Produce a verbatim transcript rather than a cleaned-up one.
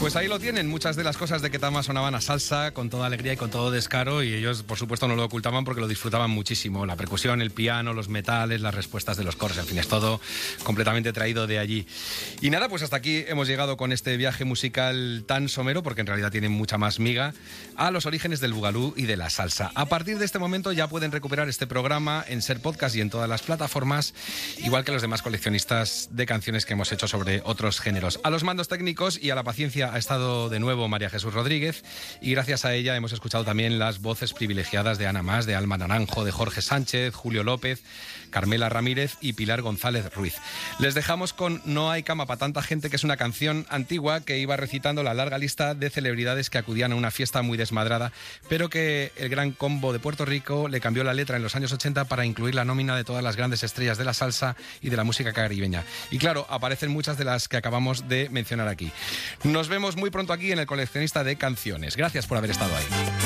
Pues ahí lo tienen, muchas de las cosas de Ketama sonaban a salsa con toda alegría y con todo descaro, y ellos por supuesto no lo ocultaban porque lo disfrutaban muchísimo. La percusión, el piano, los metales, las respuestas de los coros, en fin, es todo completamente traído de allí. Y nada, pues hasta aquí hemos llegado con este viaje musical tan somero, porque en realidad tiene mucha más miga, a los orígenes del bugalú y de la salsa. A partir de este momento ya pueden recuperar este programa en Ser Podcast y en todas las plataformas, igual que los demás coleccionistas de canciones que hemos hecho sobre otros géneros. A los mandos técnicos y a la paciencia ha estado de nuevo María Jesús Rodríguez, y gracias a ella hemos escuchado también las voces privilegiadas de Ana Mas, de Alma Naranjo, de Jorge Sánchez, Julio López, Carmela Ramírez y Pilar González Ruiz. Les dejamos con No hay cama para tanta gente, que es una canción antigua que iba recitando la larga lista de celebridades que acudían a una fiesta muy desmadrada, pero que el Gran Combo de Puerto Rico le cambió la letra en los años ochenta para incluir la nómina de todas las grandes estrellas de la salsa y de la música caribeña. Y claro, aparecen muchas de las que acabamos de mencionar aquí. Nos vemos muy pronto aquí en El Coleccionista de Canciones. Gracias por haber estado ahí.